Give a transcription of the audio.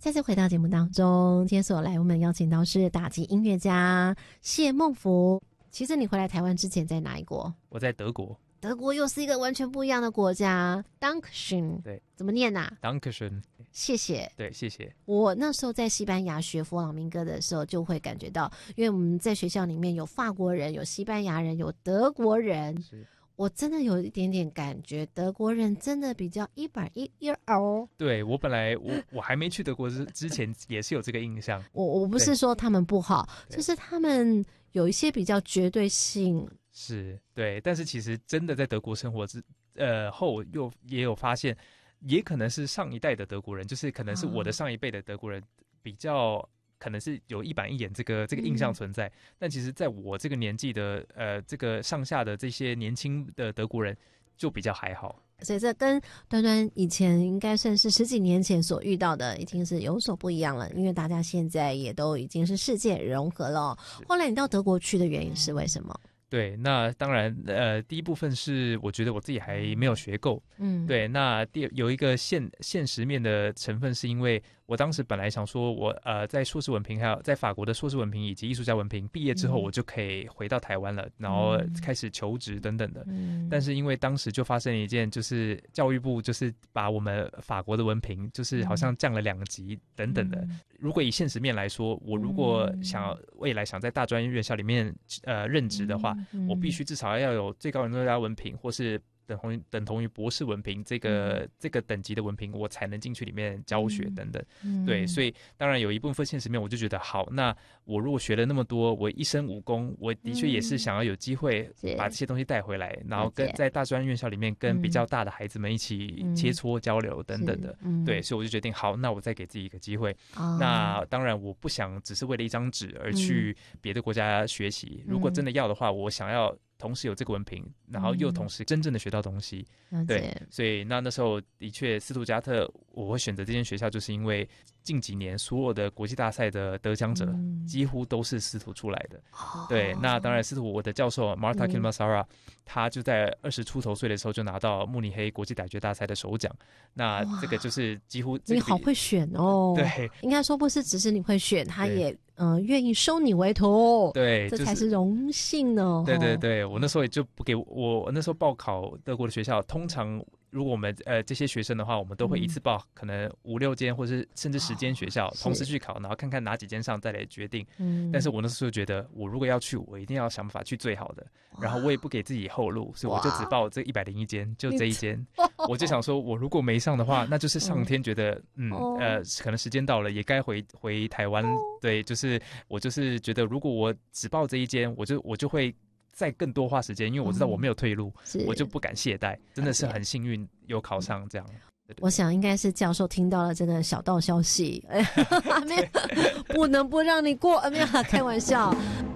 再次回到节目当中，今天所来我们邀请到是打击音乐家谢孟福。其实你回来台湾之前在哪一国？ 我在德国。 德国又是一个完全不一样的国家。 Dankeschön， 对， 怎么念啊？ Dankeschön， 谢谢。 对，谢谢。 我那时候在西班牙学佛朗明哥的时候，就会感觉到，因为我们在学校里面有法国人，有西班牙人，有德国人， 是我真的有一点点感觉，德国人真的比较一板一眼哦。 对，我本来我还没去德国之前也是有这个印象。 我不是说他们不好，就是他们有一些比较绝对性。 是，对，但是其实真的在德国生活后也有发现，也可能是上一代的德国人，就是可能是我的上一辈的德国人比较。可能是有一板一眼这个印象存在，但其实在我这个年纪的这个上下的这些年轻的德国人就比较还好。 所以这跟端端以前应该算是10几年前所遇到的已经是有所不一样了，因为大家现在也都已经是世界融合了。后来你到德国去的原因是为什么？ 对，那当然，第一部分是我觉得我自己还没有学够，对。那有一个现实面的成分，是因为我当时本来想说我，在硕士文凭还有在法国的硕士文凭以及艺术家文凭毕业之后，我就可以回到台湾了，然后开始求职等等的。但是因为当时就发生了一件，就是教育部就是把我们法国的文凭就是好像降了2级等等的。如果以现实面来说，我如果未来想在大专院校里面任职的话，我必须至少要有最高人文家文凭，或是等同于博士文凭这个等级的文凭，我才能进去里面教学等等。对，所以当然有一部分现实面，我就觉得好，那我如果学了那么多，我一身武功，我的确也是想要有机会把这些东西带回来，然后在大专院校里面跟比较大的孩子们一起切磋交流等等的。对，所以我就决定好，那我再给自己一个机会。那当然我不想只是为了一张纸而去别的国家学习，如果真的要的话，我想要同时有这个文凭，然后又同时真正的学到东西。对，所以那时候的确斯图加特我会选择这间学校，就是因为近几年所有的国际大赛的得奖者几乎都是斯图出来的。对，那当然斯图我的教授 Marta Kilmansara 他就在20出头岁的时候就拿到慕尼黑国际逮绝大赛的首奖。那这个就是几乎你好会选哦。 对， 应该说不是只是你会选，他也愿意收你为徒。 对， 这才是荣幸呢。 对对对，我那时候也就不给我那时候报考德国的学校，通常如果我们这些学生的话，我们都会一次报可能5、6间或是甚至10间学校，同时去考，然后看看哪几间上再来决定。但是我那时候觉得，我如果要去，我一定要想办法去最好的，然后我也不给自己后路，所以我就只报这101间，就这一间。我就想说，我如果没上的话，那就是上天觉得可能时间到了，也该回台湾。对，就是我就是觉得，如果我只报这一间，我就会再更多花时间，因为我知道我没有退路，我就不敢懈怠。真的是很幸运有考上这样。 我想应该是教授听到了这个小道消息，没有不能不让你过，没有开玩笑。